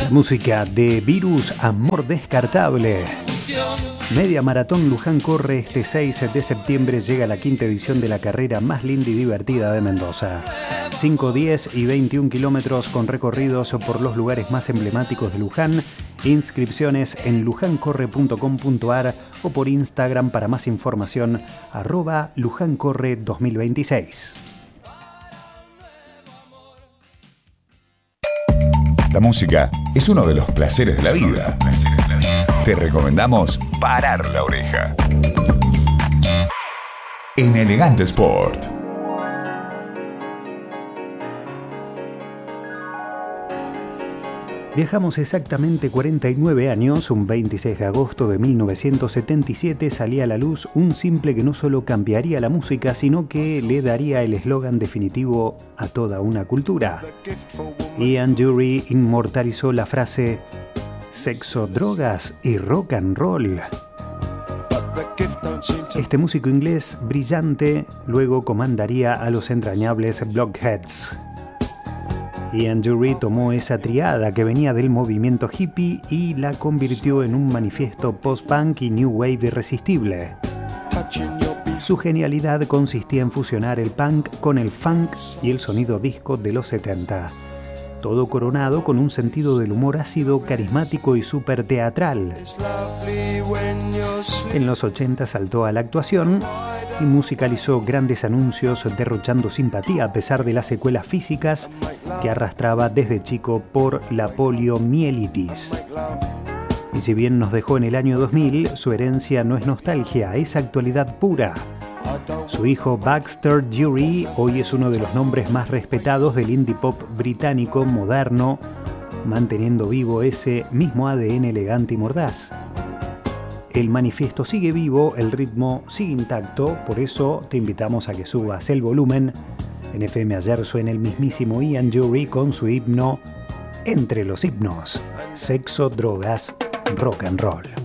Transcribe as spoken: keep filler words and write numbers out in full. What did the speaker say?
Música de Virus, Amor Descartable. Media Maratón Luján corre este seis de septiembre. Llega la quinta edición de la carrera más linda y divertida de Mendoza. cinco, diez y veintiún kilómetros con recorridos por los lugares más emblemáticos de Luján. Inscripciones en lujancorre punto com punto ar o por Instagram para más información, arroba lujancorre dos mil veintiséis. La música es uno de los placeres de la vida. Te recomendamos parar la oreja. En Elegante Sport. Viajamos exactamente cuarenta y nueve años. Un veintiséis de agosto de mil novecientos setenta y siete salía a la luz un simple que no solo cambiaría la música, sino que le daría el eslogan definitivo a toda una cultura. Ian Dury inmortalizó la frase sexo, drogas y rock and roll. Este músico inglés brillante luego comandaría a los entrañables Blockheads. Ian Dury tomó esa triada que venía del movimiento hippie y la convirtió en un manifiesto post-punk y new wave irresistible. Su genialidad consistía en fusionar el punk con el funk y el sonido disco de los setenta. Todo coronado con un sentido del humor ácido, carismático y súper teatral. En los ochenta saltó a la actuación y musicalizó grandes anuncios derrochando simpatía a pesar de las secuelas físicas que arrastraba desde chico por la poliomielitis. Y si bien nos dejó en el año dos mil, su herencia no es nostalgia, es actualidad pura. Su hijo Baxter Dury hoy es uno de los nombres más respetados del indie pop británico moderno, manteniendo vivo ese mismo A D N elegante y mordaz. El manifiesto sigue vivo, el ritmo sigue intacto, por eso te invitamos a que subas el volumen. En F M ayer suena el mismísimo Ian Dury con su himno Entre los himnos, sexo, drogas, rock and roll.